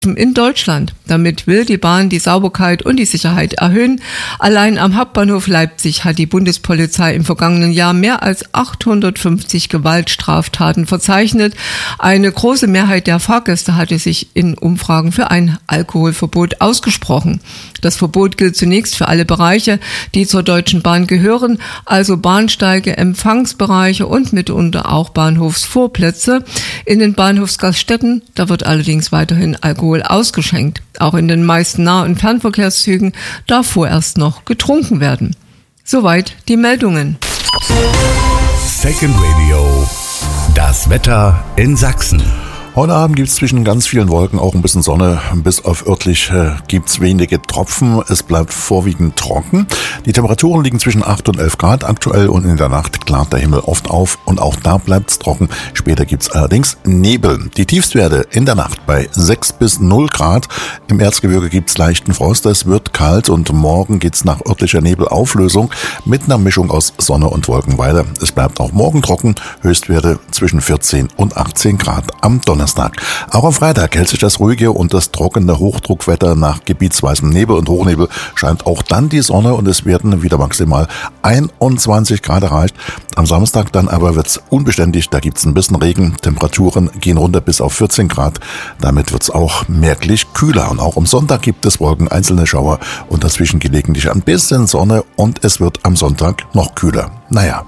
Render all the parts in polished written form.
in Deutschland. Damit will die Bahn die Sauberkeit und die Sicherheit erhöhen. Allein am Hauptbahnhof Leipzig hat die Bundespolizei im vergangenen Jahr mehr als 850 Gewaltstraftaten verzeichnet. Eine große Mehrheit der Fahrgäste hatte sich in Umfragen für ein Alkoholverbot ausgesprochen. Das Verbot gilt zunächst für alle Bereiche, die zur Deutschen Bahn gehören, also Bahnsteige, Empfangsbereiche und mitunter auch Bahnhofsvorplätze. In den Bahnhofsgaststätten, da wird allerdings weiterhin Alkohol ausgeschenkt. Auch in den meisten Nah- und Fernverkehrszügen darf vorerst noch getrunken werden. Soweit die Meldungen. Second Radio. Das Wetter in Sachsen. Heute Abend gibt es zwischen ganz vielen Wolken auch ein bisschen Sonne. Bis auf örtlich gibt es wenige Tropfen. Es bleibt vorwiegend trocken. Die Temperaturen liegen zwischen 8 und 11 Grad aktuell und in der Nacht klart der Himmel oft auf und auch da bleibt es trocken. Später gibt es allerdings Nebel. Die Tiefstwerte in der Nacht bei 6 bis 0 Grad. Im Erzgebirge gibt es leichten Frost. Es wird kalt und morgen geht es nach örtlicher Nebelauflösung mit einer Mischung aus Sonne und Wolken weiter. Es bleibt auch morgen trocken. Höchstwerte zwischen 14 und 18 Grad am Donnerstag. Auch am Freitag hält sich das ruhige und das trockene Hochdruckwetter nach gebietsweisem Nebel und Hochnebel, scheint auch dann die Sonne und es werden wieder maximal 21 Grad erreicht. Am Samstag dann aber wird es unbeständig, da gibt es ein bisschen Regen, Temperaturen gehen runter bis auf 14 Grad, damit wird es auch merklich kühler. Und auch am Sonntag gibt es Wolken, einzelne Schauer und dazwischen gelegentlich ein bisschen Sonne und es wird am Sonntag noch kühler. Naja.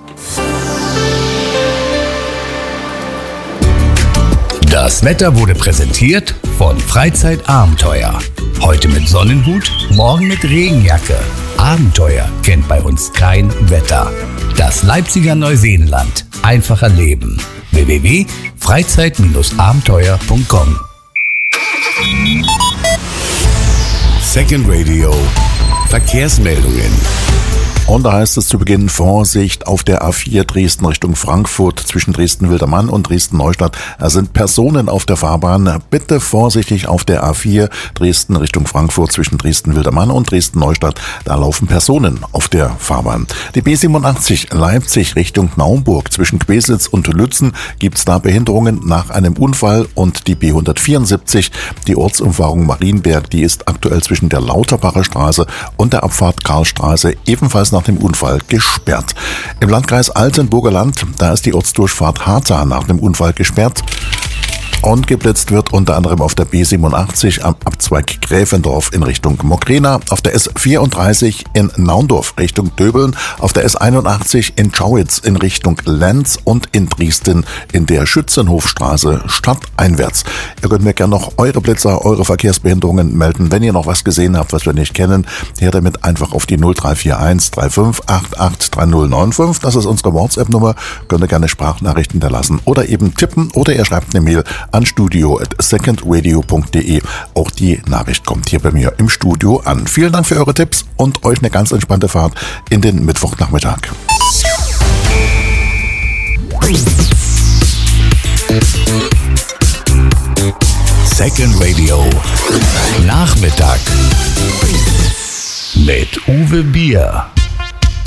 Das Wetter wurde präsentiert von Freizeitabenteuer. Heute mit Sonnenhut, morgen mit Regenjacke. Abenteuer kennt bei uns kein Wetter. Das Leipziger Neuseenland. Einfacher Leben. www.freizeit-abenteuer.com. Second Radio. Verkehrsmeldungen. Und da heißt es zu Beginn Vorsicht auf der A4 Dresden Richtung Frankfurt zwischen Dresden-Wildermann und Dresden-Neustadt. Da sind Personen auf der Fahrbahn. Bitte vorsichtig auf der A4 Dresden Richtung Frankfurt zwischen Dresden-Wildermann und Dresden-Neustadt. Da laufen Personen auf der Fahrbahn. Die B87 Leipzig Richtung Naumburg zwischen Quesitz und Lützen gibt's da Behinderungen nach einem Unfall und die B174, die Ortsumfahrung Marienberg, die ist aktuell zwischen der Lauterbacher Straße und der Abfahrt Karlstraße ebenfalls nach dem Unfall gesperrt. Im Landkreis Altenburger Land, da ist die Ortsdurchfahrt Harta nach dem Unfall gesperrt. Und geblitzt wird unter anderem auf der B87 am Abzweig Gräfendorf in Richtung Mokrana, auf der S34 in Naundorf Richtung Döbeln, auf der S81 in Schauitz in Richtung Lenz und in Dresden in der Schützenhofstraße stadteinwärts. Ihr könnt mir gerne noch eure Blitzer, eure Verkehrsbehinderungen melden, wenn ihr noch was gesehen habt, was wir nicht kennen. Her damit einfach auf die 0341 3588 3095. Das ist unsere WhatsApp-Nummer. Könnt ihr gerne Sprachnachrichten hinterlassen oder eben tippen oder ihr schreibt eine Mail an studio@secondradio.de. Auch die Nachricht kommt hier bei mir im Studio an. Vielen Dank für eure Tipps und euch eine ganz entspannte Fahrt in den Mittwochnachmittag. Second Radio. Nachmittag. Mit Uwe Bier.